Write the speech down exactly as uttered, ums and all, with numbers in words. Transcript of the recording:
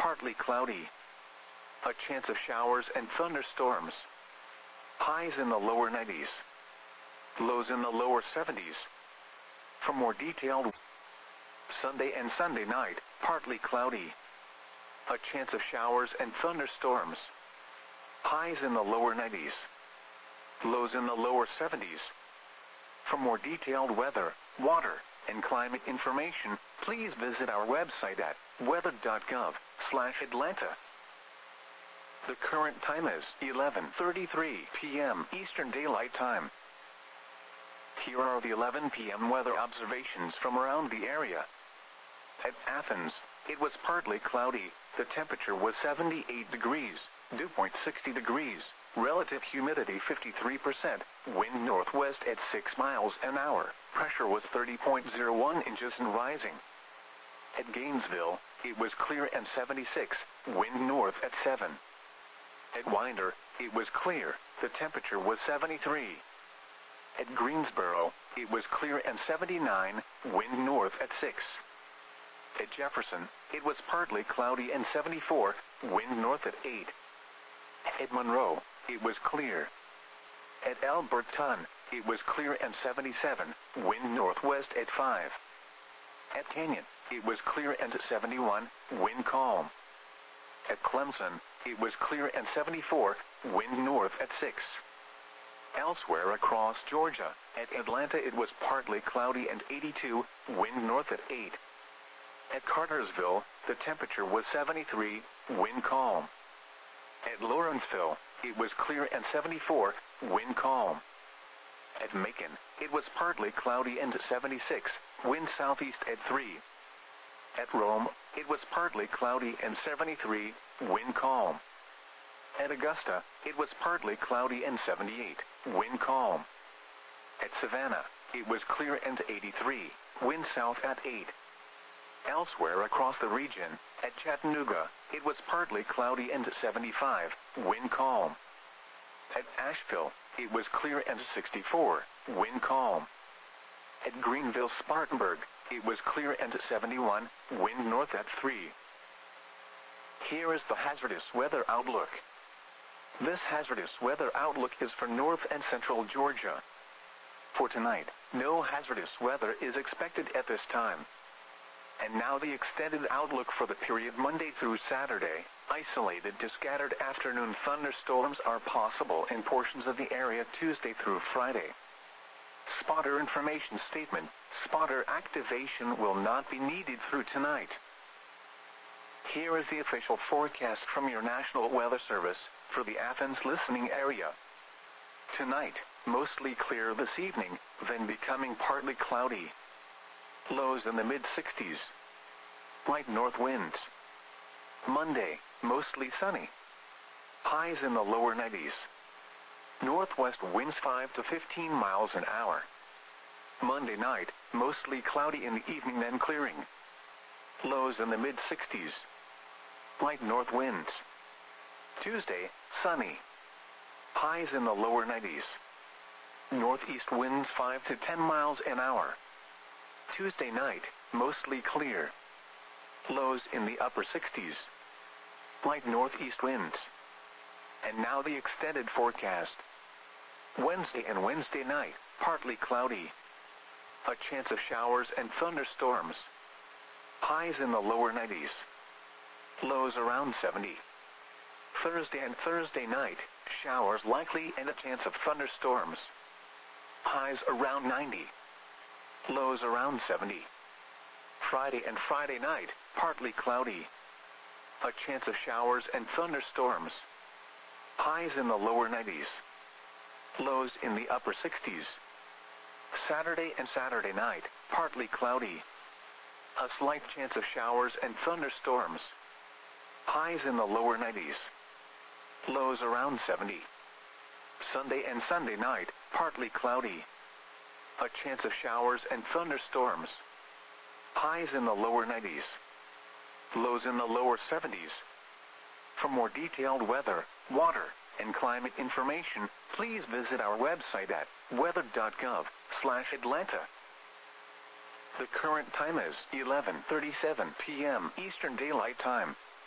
partly cloudy. A chance of showers and thunderstorms. Highs in the lower nineties. Lows in the lower seventies. For more detailed, Sunday and Sunday night, partly cloudy. A chance of showers and thunderstorms. Highs in the lower nineties. Lows in the lower seventies. For more detailed weather, water, and climate information, please visit our website at weather dot gov slash Atlanta. The current time is eleven thirty-three p m Eastern Daylight Time. Here are the eleven p m weather observations from around the area. At Athens, it was partly cloudy. The temperature was seventy-eight degrees, dew point sixty degrees, relative humidity fifty-three percent, wind northwest at six miles an hour, pressure was thirty point zero one inches and rising. At Gainesville, it was clear and seventy-six, wind north at seven. At Winder, it was clear, the temperature was seventy-three. At Greensboro, it was clear and seventy-nine, wind north at six. At Jefferson, it was partly cloudy and seventy-four, wind north at eight. At Monroe, it was clear. At Alberton, it was clear and seventy-seven, wind northwest at five. At Canyon, it was clear and seventy-one, wind calm. At Clemson, it was clear and seventy-four, wind north at six. Elsewhere across Georgia, at Atlanta it was partly cloudy and eighty-two, wind north at eight. At Cartersville, the temperature was seventy-three, wind calm. At Lawrenceville, it was clear and seventy-four, wind calm. At Macon, it was partly cloudy and seventy-six, wind southeast at three. At Rome, it was partly cloudy and seventy-three, wind calm. At Augusta, it was partly cloudy and seventy-eight, wind calm. At Savannah, it was clear and eighty-three, wind south at eight. Elsewhere across the region, at Chattanooga, it was partly cloudy and seventy-five, wind calm. At Asheville, it was clear and sixty-four, wind calm. At Greenville-Spartanburg, it was clear and seventy-one, wind north at three. Here is the hazardous weather outlook. This hazardous weather outlook is for north and central Georgia. For tonight, no hazardous weather is expected at this time. And now the extended outlook for the period Monday through Saturday. Isolated to scattered afternoon thunderstorms are possible in portions of the area Tuesday through Friday. Spotter information statement. Spotter activation will not be needed through tonight. Here is the official forecast from your National Weather Service for the Athens listening area. Tonight, mostly clear this evening, then becoming partly cloudy. Lows in the mid sixties. Light north winds. Monday, mostly sunny. Highs in the lower nineties. Northwest winds five to fifteen miles an hour. Monday night, mostly cloudy in the evening then clearing. Lows in the mid sixties. Light north winds. Tuesday, sunny. Highs in the lower nineties. Northeast winds five to ten miles an hour. Tuesday night, mostly clear. Lows in the upper sixties. Light northeast winds. And now the extended forecast. Wednesday and Wednesday night, partly cloudy. A chance of showers and thunderstorms. Highs in the lower nineties. Lows around seventy. Thursday and Thursday night, showers likely and a chance of thunderstorms. Highs around ninety. Lows around seventy. Friday and Friday night, partly cloudy. A chance of showers and thunderstorms. Highs in the lower nineties. Lows in the upper sixties. Saturday and Saturday night, partly cloudy. A slight chance of showers and thunderstorms. Highs in the lower nineties. Lows around seventy. Sunday and Sunday night, partly cloudy. A chance of showers and thunderstorms. Highs in the lower nineties. Lows in the lower seventies. For more detailed weather, water, and climate information, please visit our website at weather dot gov slash Atlanta. The current time is eleven thirty-seven p m Eastern Daylight Time.